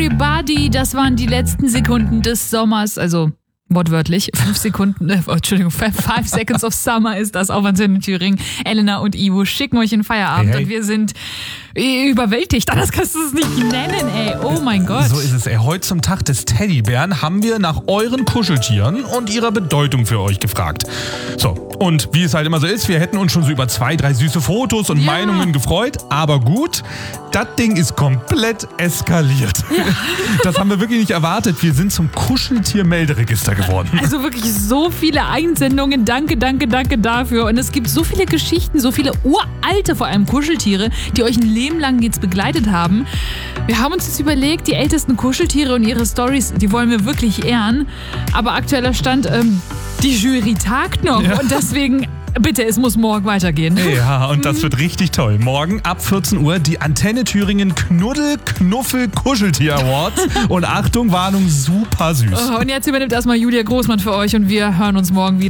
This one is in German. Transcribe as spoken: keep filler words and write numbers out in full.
Everybody, das waren die letzten Sekunden des Sommers, also wortwörtlich, fünf Sekunden, äh, Entschuldigung, five seconds of summer ist das auf Antenne Thüringen. Elena und Ivo schicken euch in Feierabend hey, hey. und wir sind überwältigt. Das kannst du es nicht nennen, ey. Oh mein Gott. So ist es, ey. Heute zum Tag des Teddybären haben wir nach euren Kuscheltieren und ihrer Bedeutung für euch gefragt. So, und wie es halt immer so ist, wir hätten uns schon so über zwei, drei süße Fotos und ja. Meinungen gefreut, aber gut, das Ding ist komplett eskaliert. Ja. Das haben wir wirklich nicht erwartet. Wir sind zum Kuscheltier-Melderegister geworden. Also wirklich so viele Einsendungen. Danke, danke, danke dafür. Und es gibt so viele Geschichten, so viele uralte, vor allem Kuscheltiere, die euch ein Leben lang jetzt begleitet haben. Wir haben uns jetzt überlegt, die ältesten Kuscheltiere und ihre Storys, die wollen wir wirklich ehren. Aber aktueller Stand, ähm, die Jury tagt noch. Ja. Und deswegen, bitte, es muss morgen weitergehen. Ja, und das wird richtig toll. Morgen ab vierzehn Uhr die Antenne Thüringen Knuddel Knuffel Kuscheltier Awards. Und Achtung, Warnung, super süß. Und jetzt übernimmt erstmal Julia Großmann für euch und wir hören uns morgen wieder.